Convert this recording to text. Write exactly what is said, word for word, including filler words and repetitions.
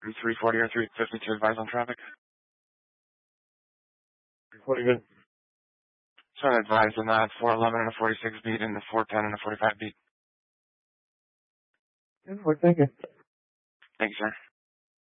three forty or three fifty-two advised on traffic. What do you mean? So I advised on that four eleven and a forty-six beat and the four ten and a forty-five beat. Yeah, well, thank you. Thank you, sir.